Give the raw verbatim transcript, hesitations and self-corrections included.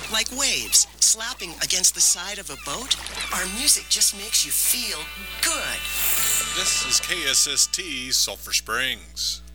Like waves slapping against the side of a boat, our music just makes you feel good. This is K S S T Sulphur Springs.